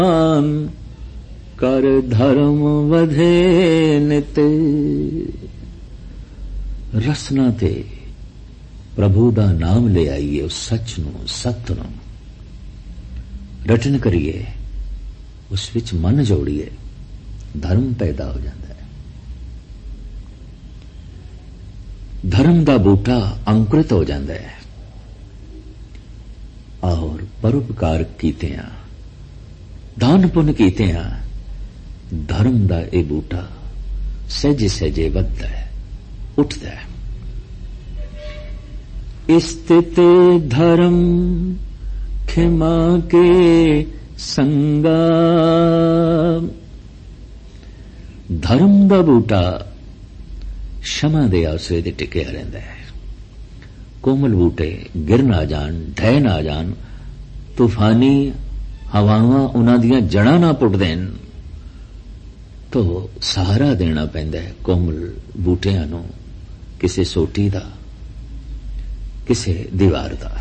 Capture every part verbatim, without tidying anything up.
ਕਰ ਧਰਮ ਵਧੇ ਨਿਤ। ਰਸਨਾ ਤੇ ਪ੍ਰਭੂ ਦਾ ਨਾਮ ਲੈ ਆਈਏ, ਉਸ ਸੱਚ ਨੂੰ, ਸਤ ਨੂੰ ਰਟਨ ਕਰੀਏ, ਉਸ ਵਿੱਚ ਮਨ ਜੋੜੀਏ, ਧਰਮ ਪੈਦਾ ਹੋ ਜਾਂਦਾ ਹੈ। ਧਰਮ ਦਾ ਬੂਟਾ ਅੰਕੁਰਿਤ ਹੋ ਜਾਂਦਾ ਹੈ। ਔਰ ਪਰਉਪਕਾਰ ਕੀਤੇ ਆ, ਦਾਨ ਪੁੰਨ ਕੀਤੇ ਆ, ਧਰਮ ਦਾ ਇਹ ਬੂਟਾ ਸਹਿਜੇ ਸਹਿਜੇ ਵੱਧਦਾ ਹੈ, ਉੱਠਦਾ ਹੈ। ਸਥਿਤ ਧਰਮ ਖਿਮਾ ਕੇ ਸੰਗਾ। ਧਰਮ ਦਾ ਬੂਟਾ ਸ਼ਮਾ ਦੇ ਆਸਰੇ ਤੇ ਟਿਕਿਆ ਰਹਿੰਦਾ ਹੈ। ਕੋਮਲ ਬੂਟੇ ਗਿਰ ਨਾ ਜਾਣ, ਢਹਿ ਨਾ ਜਾਣ, ਤੂਫਾਨੀ ਹਵਾਵਾਂ ਉਹਨਾਂ ਦੀਆਂ ਜੜਾਂ ਨਾ ਪੁੱਟ ਦੇਣ, ਤੋ ਸਹਾਰਾ ਦੇਣਾ ਪੈਂਦਾ ਹੈ ਕੋਮਲ ਬੂਟਿਆਂ ਨੂੰ, ਕਿਸੇ ਸੋਟੀ ਦਾ, ਕਿਸੇ ਦੀਵਾਰ ਦਾ।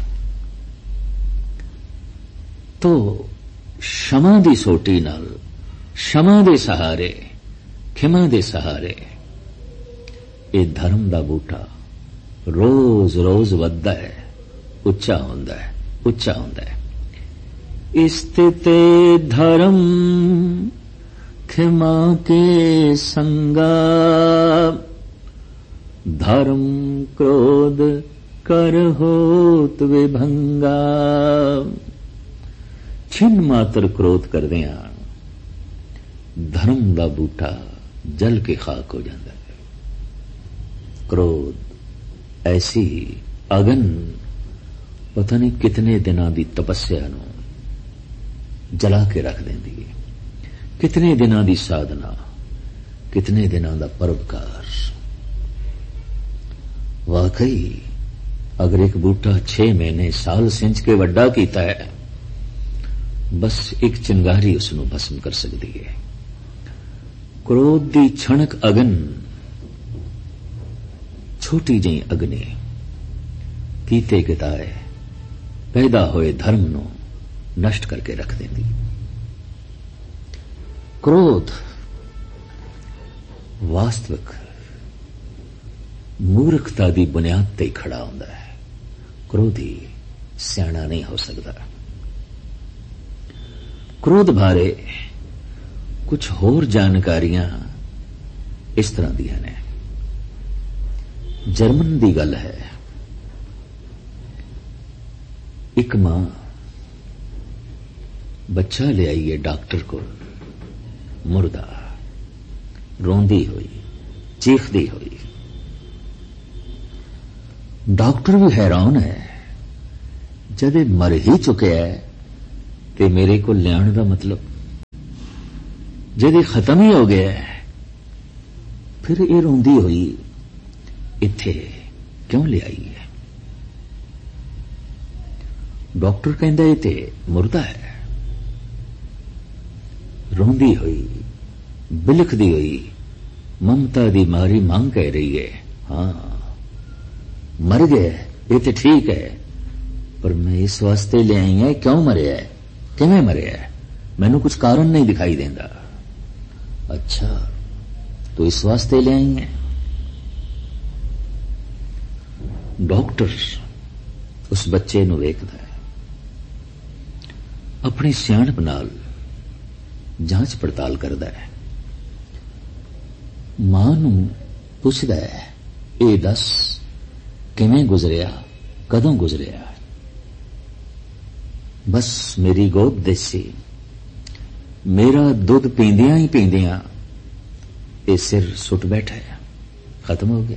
ਤੋ ਸ਼ਮਾ ਦੀ ਸੋਟੀ ਨਾਲ, ਸ਼ਮਾ ਦੇ ਸਹਾਰੇ, ਖਿਮਾ ਦੇ ਸਹਾਰੇ ਇਹ ਧਰਮ ਦਾ ਬੂਟਾ ਰੋਜ਼ ਰੋਜ਼ ਵੱਧਦਾ ਹੈ, ਉੱਚਾ ਹੁੰਦਾ ਹੈ, ਉੱਚਾ ਹੁੰਦਾ ਹੈ। ਸਥਿਤ ਧਰਮ ਖਿਮਾ ਕੇ ਸੰਗਾ। ਧਰਮ ਕ੍ਰੋਧ ਕਰ ਹੋਤ ਵਿਭੰਗਾ। ਛਿਨ ਮਾਤਰ ਕ੍ਰੋਧ ਕਰਦੇ ਆ, ਧਰਮ ਦਾ ਬੂਟਾ ਜਲ ਕੇ ਖਾਕ ਹੋ ਜਾਂਦਾ ਹੈ। ਕ੍ਰੋਧ ਐਸੀ ਅਗਨ ਪਤਾ ਨਹੀਂ ਕਿਤਨੇ ਦਿਨਾਂ ਦੀ ਤਪੱਸਿਆ ਨੂੰ ਜਲਾ ਕੇ ਰੱਖ ਦਿੰਦੀ ਹੈ, ਕਿਤਨੇ ਦਿਨਾਂ ਦੀ ਸਾਧਨਾ, ਕਿਤਨੇ ਦਿਨਾਂ ਦਾ ਪਰਉਪਕਾਰ। ਵਾਕਈ ਅਗਰ ਇੱਕ ਬੂਟਾ ਛੇ ਮਹੀਨੇ ਸਾਲ ਸਿੰਚ ਕੇ ਵੱਡਾ ਕੀਤਾ ਹੈ, ਬਸ ਇੱਕ ਚਿੰਗਾਰੀ ਉਸ ਨੂੰ ਭਸਮ ਕਰ ਸਕਦੀ ਹੈ। ਕ੍ਰੋਧ ਦੀ ਛਣਕ ਅਗਨ, ਛੋਟੀ ਜਿਹੀ ਅਗਨੀ ਕੀਤੇ ਕਿਤਾਏ ਪੈਦਾ ਹੋਏ ਧਰਮ ਨੂੰ ਨਸ਼ਟ ਕਰਕੇ ਰੱਖ ਦਿੰਦੀ। ਕ੍ਰੋਧ ਵਾਸਤਵਿਕ ਮੂਰਖਤਾ ਦੀ ਬੁਨਿਆਦ ਤੇ ਖੜਾ ਹੁੰਦਾ ਹੈ। ਕ੍ਰੋਧੀ ਸਿਆਣਾ ਨਹੀਂ ਹੋ ਸਕਦਾ। ਕ੍ਰੋਧ ਬਾਰੇ ਕੁਝ ਹੋਰ ਜਾਣਕਾਰੀਆਂ ਇਸ ਤਰ੍ਹਾਂ ਦੀਆਂ ਨੇ। ਜਰਮਨ ਦੀ ਗੱਲ ਹੈ। ਇੱਕ ਮਾਂ ਬੱਚਾ ਲਿਆਈ ਹੈ ਡਾਕਟਰ ਕੋਲ, ਮੁਰਦਾ, ਰੋਂਦੀ ਹੋਈ, ਚੀਖਦੀ ਹੋਈ। ਡਾਕਟਰ ਵੀ ਹੈਰਾਨ ਹੈ, ਜਦ ਇਹ ਮਰ ਹੀ ਚੁੱਕਿਆ ਹੈ ਤੇ ਮੇਰੇ ਕੋਲ ਲਿਆਉਣ ਦਾ ਮਤਲਬ, ਜਦ ਇਹ ਖਤਮ ਹੀ ਹੋ ਗਿਆ ਹੈ, ਫਿਰ ਇਹ ਰੋਂਦੀ ਹੋਈ ਇੱਥੇ ਕਿਉਂ ਲਿਆਈ ਹੈ? ਡਾਕਟਰ ਕਹਿੰਦਾ ਇਹ ਤੇ ਮੁਰਦਾ ਹੈ। ਰੋਂਦੀ ਹੋਈ, ਬਿਲਖਦੀ ਹੋਈ, ਮਮਤਾ ਦੀ ਮਾਰੀ ਮੰਗ ਕਹਿ ਰਹੀ ਹੈ, ਹਾਂ ਮਰ ਗਿਆ ਇਹ ਤੇ ਠੀਕ ਹੈ, ਪਰ ਮੈਂ ਇਸ ਵਾਸਤੇ ਲਿਆਈ ਹੈ, ਕਿਉਂ ਮਰਿਆ ਹੈ, ਕਿਵੇਂ ਮਰਿਆ ਹੈ, ਮੈਨੂੰ ਕੁਝ ਕਾਰਨ ਨਹੀਂ ਦਿਖਾਈ ਦਿੰਦਾ। ਅੱਛਾ ਤੂੰ ਇਸ ਵਾਸਤੇ ਲਿਆਈ ਹੈ। ਡਾਕਟਰ ਉਸ ਬੱਚੇ ਨੂੰ ਵੇਖਦਾ ਹੈ, ਆਪਣੀ ਸਿਆਣਪ ਨਾਲ ਜਾਂਚ ਪੜਤਾਲ ਕਰਦਾ ਹੈ, ਮਾਂ ਨੂੰ ਪੁੱਛਦਾ ਹੈ, ਇਹ ਦੱਸ ਕਿਵੇਂ ਗੁਜ਼ਰਿਆ, ਕਦੋਂ ਗੁਜ਼ਰਿਆ? ਬਸ ਮੇਰੀ ਗੋਦ ਦੇ ਸੀ, ਮੇਰਾ ਦੁੱਧ ਪੀਂਦਿਆਂ ਹੀ ਪੀਂਦਿਆਂ ਇਹ ਸਿਰ ਸੁੱਟ ਬੈਠਾ ਹੈ, ਖਤਮ ਹੋ ਗਿਆ।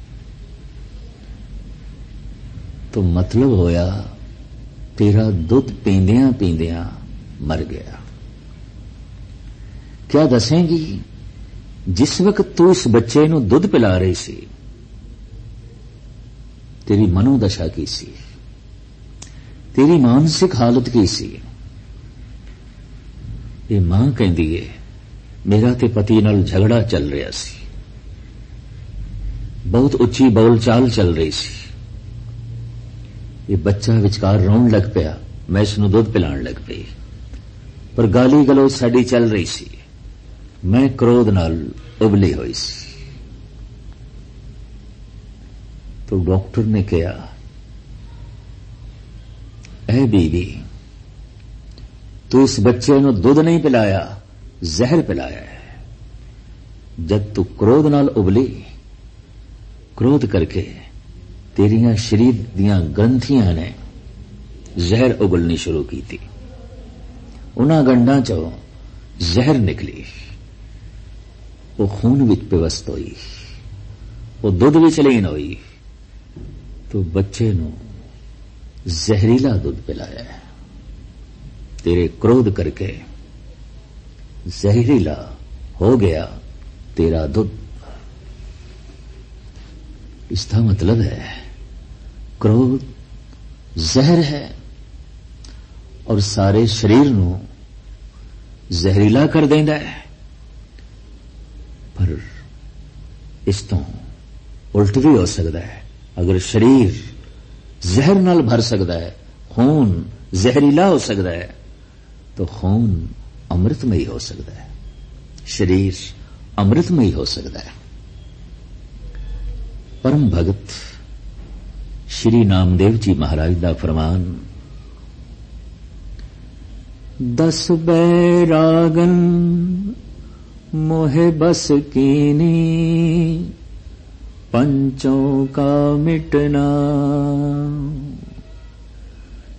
तो मतलब होया तेरा दुध पींदियां पींदियां मर गया। क्या दसेंगी जिस वक्त तू इस बच्चे नूं दुध पिला रही सी, तेरी मनोदशा की सी, तेरी मानसिक हालत की सी? ये मां कहती है मेरा ते पति नाल झगड़ा चल रहा सी, बहुत उच्ची बोल चाल चल रही सी, ये बच्चा विचकार रोन लग पिया, मैं इसनूं दुध पिलाण लग पई, पर गाली गलोच साडी चल रही सी। मैं क्रोध नाल उबली हुई सी। तो डॉक्टर ने कहा, ऐ बीवी, तू इस बच्चे नूं दुध नहीं पिलाया, जहर पिलाया है। जब तू क्रोध नाल उबली, क्रोध करके तेरियां शरीर दियां ग्रंथियां ने जहर उगलनी शुरू की थी। उन्हां गंढां चों जहर निकली, वो खून विच पिवस्त हुई, वो दुध विच लीन हुई। तो बच्चे नूं जहरीला दुध पिलाया है। तेरे क्रोध करके जहरीला हो गया तेरा दुध। इसका मतलब है क्रोध जहर है और सारे शरीर नूं जहरीला कर देंदा है। पर इस तो उल्ट भी हो सकता है। अगर शरीर जहर नाल भर सकता है, खून जहरीला हो सकता है, तो खून अमृतमयी हो सकता है, शरीर अमृतमयी हो सकता है। परम भगत श्री नामदेव जी महाराज दा फरमान, दस बैरागन मोहे बस कीनी, पंचों का मिटना।